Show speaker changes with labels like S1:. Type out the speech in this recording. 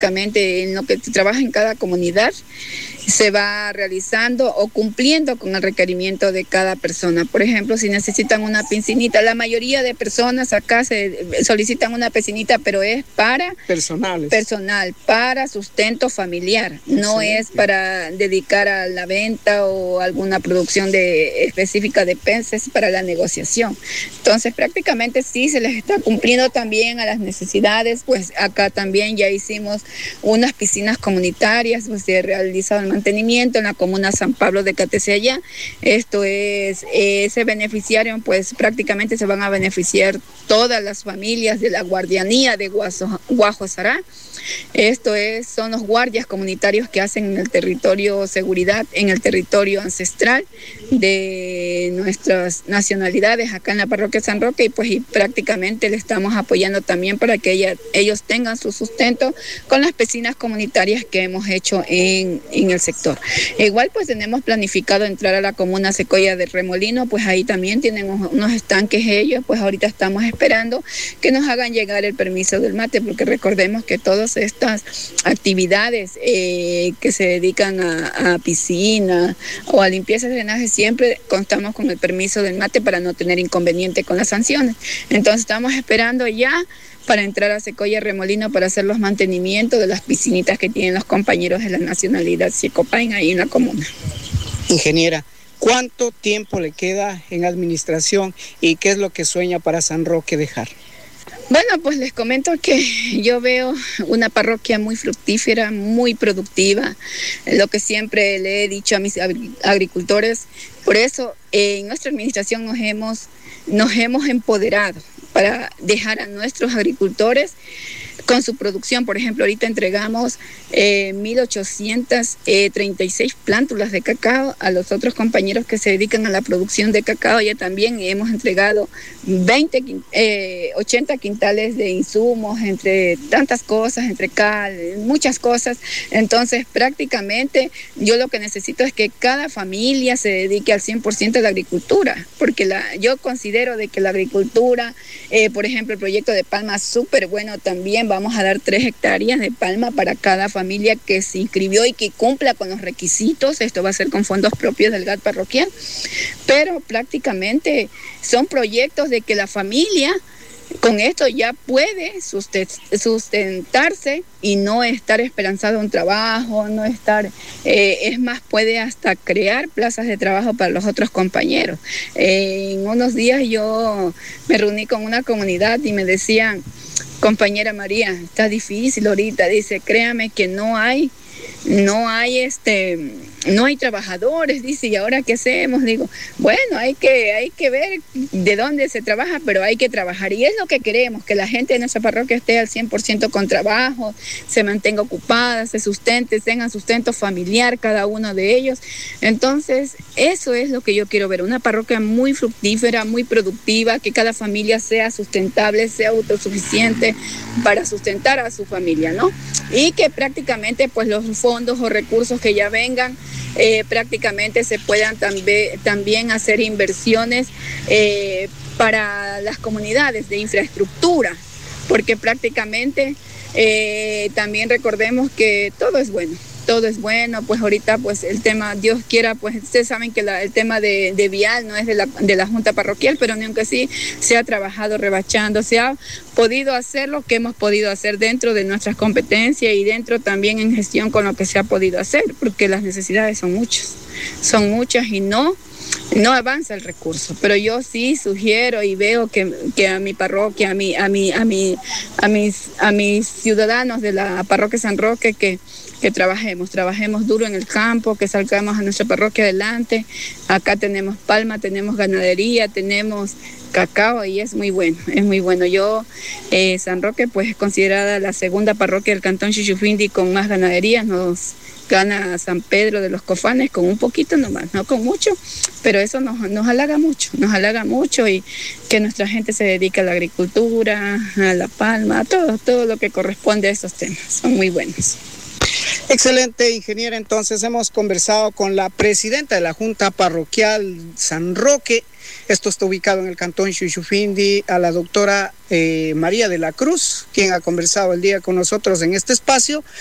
S1: prácticamente en lo que se trabaja en cada comunidad se va realizando o cumpliendo con el requerimiento de cada persona. Por ejemplo, si necesitan una piscinita, la mayoría de personas acá se solicitan una piscinita, pero es para personal, para sustento familiar, no es para dedicar a la venta o alguna producción específica de peces para la negociación. Entonces, prácticamente sí se les está cumpliendo también a las necesidades, pues acá también ya hicimos unas piscinas comunitarias, pues se ha realizado el mantenimiento en la comuna San Pablo de Catecella. Esto es, se beneficiaron, pues prácticamente se van a beneficiar todas las familias de la guardianía de Guajo Sará. Esto es, son los guardias comunitarios que hacen en el territorio seguridad, en el territorio ancestral de nuestras nacionalidades acá en la parroquia San Roque, y pues prácticamente le estamos apoyando también para que ellos tengan su sustento con las piscinas comunitarias que hemos hecho en el sector. Igual pues tenemos planificado entrar a la comuna Secoya de Remolino, pues ahí también tienen unos estanques ellos, pues ahorita estamos esperando que nos hagan llegar el permiso del mate, porque recordemos que todas estas actividades que se dedican a piscina o a limpieza de drenaje, siempre contamos con el permiso del mate para no tener inconveniente con las sanciones. Entonces estamos esperando ya para entrar a Secoya Remolino para hacer los mantenimientos de las piscinitas que tienen los compañeros de la nacionalidad Siecopain ahí en la comuna.
S2: Ingeniera, ¿cuánto tiempo le queda en administración y qué es lo que sueña para San Roque dejar?
S1: Bueno, pues les comento que yo veo una parroquia muy fructífera, muy productiva, lo que siempre le he dicho a mis agricultores. Por eso en nuestra administración nos hemos empoderado para dejar a nuestros agricultores con su producción. Por ejemplo, ahorita entregamos 1.836 plántulas de cacao a los otros compañeros que se dedican a la producción de cacao. Ya también hemos entregado 80 quintales de insumos, entre tantas cosas, entre cal, muchas cosas. Entonces, prácticamente yo lo que necesito es que cada familia se dedique al 100% a la agricultura, porque yo considero de que la agricultura, por ejemplo, el proyecto de palma es súper bueno también. Vamos a dar 3 hectáreas de palma para cada familia que se inscribió y que cumpla con los requisitos. Esto va a ser con fondos propios del GAT parroquial, pero prácticamente son proyectos de que la familia con esto ya puede sustentarse y no estar esperanzado en un trabajo, no estar, es más, puede hasta crear plazas de trabajo para los otros compañeros. En unos días yo me reuní con una comunidad y me decían: compañera María, está difícil ahorita, dice, créame que no hay trabajadores, dice, ¿y ahora qué hacemos? Digo, bueno, hay que ver de dónde se trabaja, pero hay que trabajar, y es lo que queremos, que la gente de nuestra parroquia esté al 100% con trabajo, se mantenga ocupada, se sustente, tengan sustento familiar cada uno de ellos. Entonces, eso es lo que yo quiero ver, una parroquia muy fructífera, muy productiva, que cada familia sea sustentable, sea autosuficiente para sustentar a su familia, ¿no? Y que prácticamente pues los fondos o recursos que ya vengan, prácticamente se puedan también hacer inversiones para las comunidades de infraestructura, porque prácticamente también recordemos que todo es bueno, pues ahorita pues el tema, Dios quiera, pues ustedes saben que el tema de vial no es de la Junta Parroquial, pero ni aunque sí se ha trabajado rebachando, se ha podido hacer lo que hemos podido hacer dentro de nuestras competencias y dentro también en gestión con lo que se ha podido hacer, porque las necesidades son muchas y no avanza el recurso, pero yo sí sugiero y veo que a mi parroquia, a mis ciudadanos de la parroquia San Roque, que trabajemos duro en el campo, que salgamos a nuestra parroquia adelante. Acá tenemos palma, tenemos ganadería, tenemos cacao y es muy bueno. Yo, San Roque, pues es considerada la segunda parroquia del cantón Xixufindi con más ganaderías. Nos gana San Pedro de los Cofanes con un poquito nomás, no con mucho, pero eso nos halaga mucho, y que nuestra gente se dedique a la agricultura, a la palma, a todo lo que corresponde a esos temas, son muy buenos.
S2: Excelente, ingeniera. Entonces hemos conversado con la presidenta de la Junta Parroquial San Roque. Esto está ubicado en el cantón Chuchufindi, a la doctora María de la Cruz, quien ha conversado el día con nosotros en este espacio.